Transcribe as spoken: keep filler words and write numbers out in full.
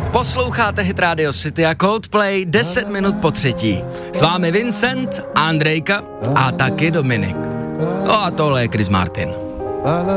Posloucháte Hit Radio City a Coldplay deset minut po třetí. S vámi Vincent, Andrejka a taky Dominik. No a tohle je Chris Martin.